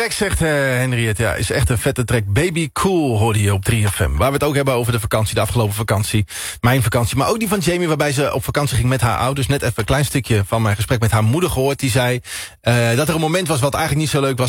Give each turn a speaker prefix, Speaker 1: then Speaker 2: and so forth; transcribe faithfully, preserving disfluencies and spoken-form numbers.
Speaker 1: track, zegt uh, Henriette. Ja, is echt een vette track. Baby Cool hoorde je op drie F M. Waar we het ook hebben over de vakantie, de afgelopen vakantie. Mijn vakantie, maar ook die van Jamie, waarbij ze op vakantie ging met haar ouders. Net even een klein stukje van mijn gesprek met haar moeder gehoord. Die zei uh, dat er een moment was wat eigenlijk niet zo leuk was.